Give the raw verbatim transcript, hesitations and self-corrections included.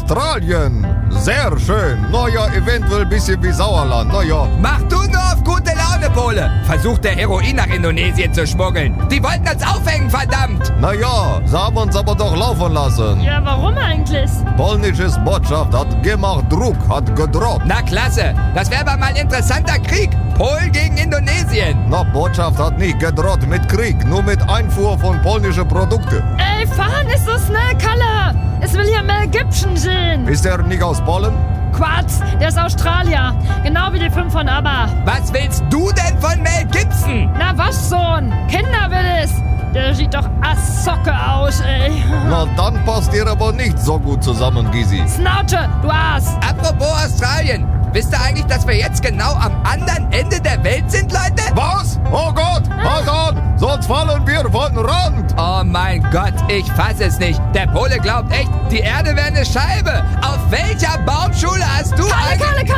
Australien. Sehr schön. Naja, eventuell ein bisschen wie Sauerland. Naja. Mach du nur auf gute Laune, Pole. Versucht der Heroin nach Indonesien zu schmuggeln. Die wollten uns aufhängen, verdammt. Naja, sie haben uns aber doch laufen lassen. Ja, warum eigentlich? Polnisches Botschaft hat gemacht Druck, hat gedroht. Na klasse, das wäre aber mal ein interessanter Krieg. Polen gegen Indonesien. Na, Botschaft hat nicht gedroht mit Krieg, nur mit Einfuhr von polnischen Produkten. Ey, fahren ist so schnell, Kalle. Es will hier Mel Gibson sehen. Ist er nicht aus Polen? Quatsch, der ist Australier. Genau wie die fünf von ABBA. Was willst du denn von Mel Gibson? Na, was schon? Kinder will es. Der sieht doch Assocke aus, ey. Na, dann passt ihr aber nicht so gut zusammen, Gysi. Schnauze, du Ass. Apropos Australien. Wisst ihr eigentlich, dass wir jetzt genau am anderen Ende der Welt sind, Leute? Was? Oh Gott, halt an, sonst fallen wir von Rand. Oh mein Gott, ich fass es nicht. Der Pole glaubt echt, die Erde wäre eine Scheibe. Auf welcher Baumschule hast du Kalle, eigentlich... Kalle,